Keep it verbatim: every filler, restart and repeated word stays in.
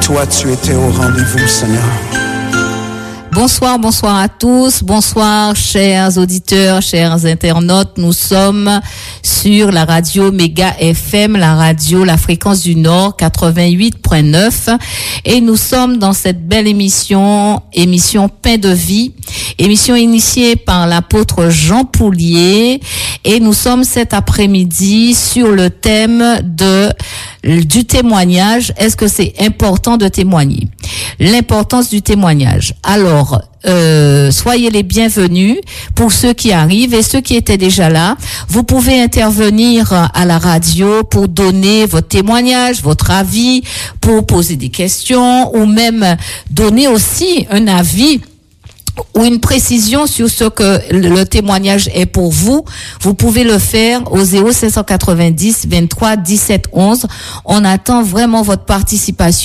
toi, tu étais au rendez-vous, Seigneur. Bonsoir, bonsoir à tous. Bonsoir, chers auditeurs, chers internautes. Nous sommes sur la radio Méga F M, la radio La Fréquence du Nord, quatre-vingt-huit point neuf. Et nous sommes dans cette belle émission, émission Pain de Vie, émission initiée par l'apôtre Jean Poulier. Et nous sommes cet après-midi sur le thème de du témoignage. Est-ce que c'est important de témoigner? L'importance du témoignage. Alors, euh, soyez les bienvenus pour ceux qui arrivent et ceux qui étaient déjà là. Vous pouvez intervenir à la radio pour donner votre témoignage, votre avis, pour poser des questions ou même donner aussi un avis ou une précision sur ce que le témoignage est pour vous. Vous pouvez le faire au zéro cinq cent quatre-vingt-dix vingt-trois dix-sept onze. On attend vraiment votre participation.